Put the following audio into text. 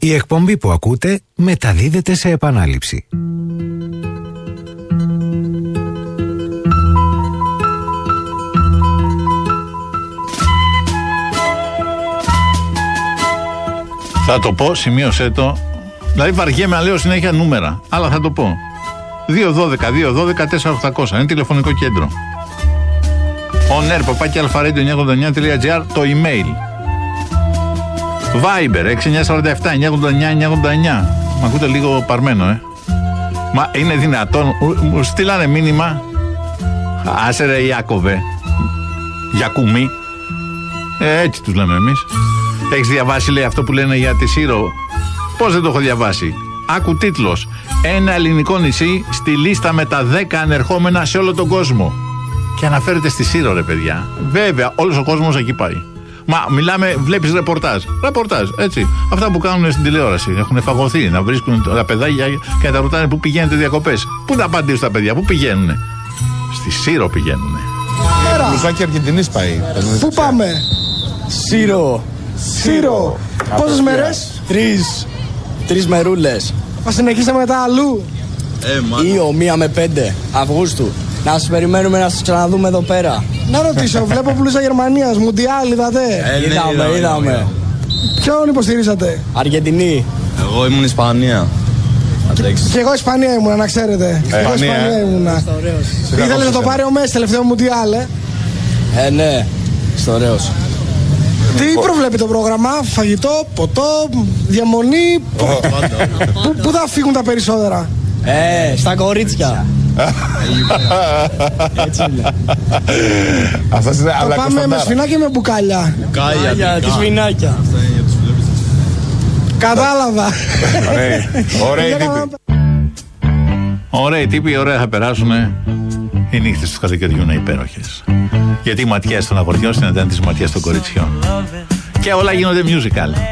Η εκπομπή που ακούτε μεταδίδεται σε επανάληψη. Θα το πω, σημείωσέ το. Δηλαδή βαριέμαι να λέω συνέχεια νούμερα, αλλά θα το πω. 212-212-4800 είναι τηλεφωνικό κέντρο. onair@alpharadio989.gr το email. Viber 6947-989-989. Μ' ακούτε λίγο παρμένο, Μα είναι δυνατόν, μου στείλανε μήνυμα. Άσε ρε Ιάκωβε, Γιακούμι. Έτσι τους λέμε εμείς. Έχεις διαβάσει, λέει, αυτό που λένε για τη Σύρο? Πώς δεν το έχω διαβάσει? Άκου τίτλος: ένα ελληνικό νησί στη λίστα με τα 10 ανερχόμενα σε όλο τον κόσμο. Και αναφέρεται στη Σύρο, ρε παιδιά. Βέβαια, όλος ο κόσμος εκεί πάει. Μα μιλάμε, βλέπεις ρεπορτάζ, έτσι. Αυτά που κάνουν στην τηλεόραση. Έχουν φαγωθεί να βρίσκουν τα παιδάκια και να τα ρωτάνε πού πηγαίνετε διακοπές. Πού θα απαντήσουν τα παιδιά, πού πηγαίνουνε? Στη Σύρο πηγαίνουνε. Μπλουζάκι Αργεντινής πάει. Πού πάμε? Σύρο. Πόσες μέρες? 3 μερούλες. Θα συνεχίσετε μετά αλλού? Ή 1 με 5 Αυγούστου. Να σας περιμένουμε να σας ξαναδούμε εδώ πέρα. Να ρωτήσω, βλέπω μπλούζα Γερμανίας, Μουντιάλ, είδατε? Είδαμε. Ποιον υποστηρίζατε? Αργεντινή. Εγώ ήμουν Ισπανία. Και εγώ Ισπανία ήμουνα, να ξέρετε. Εγώ Ισπανία ήμουνα. Ήθελες να το πάρει ο Μέση τελευταίο Μουντιάλ, ναι, στο Ρέος. Τι προβλέπει το πρόγραμμα? Φαγητό, ποτό, διαμονή? Πού θα φύγουν τα περισσότερα? Στα κορίτσια. Έτσι είναι. Θα πάμε με σφινάκια ή με μπουκάλια? Μπουκάλια, τη σφινάκια. Κατάλαβα. Ωραίοι τύποι, ωραία θα περάσουνε. Οι νύχτες του καλοκαιριού είναι υπέροχες. Γιατί οι ματιές των αγοριών συναντάνε τις ματιές των κοριτσιών. Και όλα γίνονται musical.